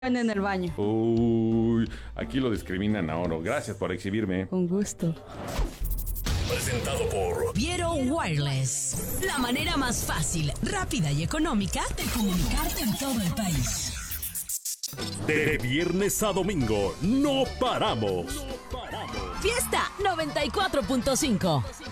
en el baño. Uy, aquí lo discriminan a oro. Gracias por exhibirme. Con gusto. Presentado por Viero Wireless. La manera más fácil, rápida y económica de comunicarte en todo el país. De viernes a domingo, no paramos. Fiesta 94.5.